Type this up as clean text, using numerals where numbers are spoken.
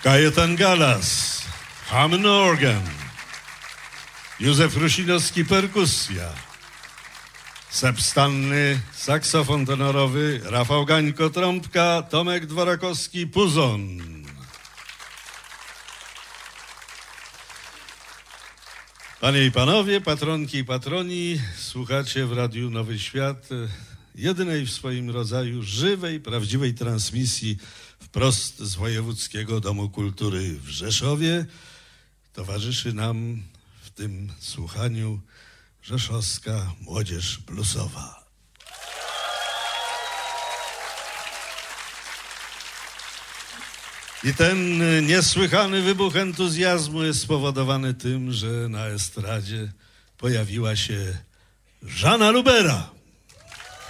Kajetan Galas, Hammond organ, Józef Rusinowski perkusja, Seb Stanny saksofon tenorowy, Rafał Gańko trąbka, Tomek Dworakowski puzon. Panie i panowie, patronki i patroni, słuchacie w Radiu Nowy Świat jedynej w swoim rodzaju żywej, prawdziwej transmisji wprost z Wojewódzkiego Domu Kultury w Rzeszowie. Towarzyszy nam w tym słuchaniu rzeszowska młodzież bluesowa. I ten niesłychany wybuch entuzjazmu jest spowodowany tym, że na estradzie pojawiła się Żana Lubera.